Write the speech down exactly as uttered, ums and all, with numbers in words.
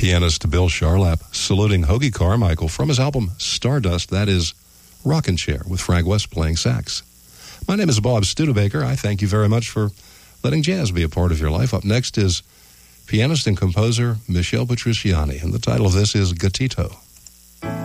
Pianist Bill Charlap saluting Hoagy Carmichael from his album Stardust. That is Rockin' Chair with Frank West playing sax. My name is Bob Studebaker. I thank you very much for letting jazz be a part of your life. Up next is pianist and composer Michel Petrucciani, and the title of this is Gatito.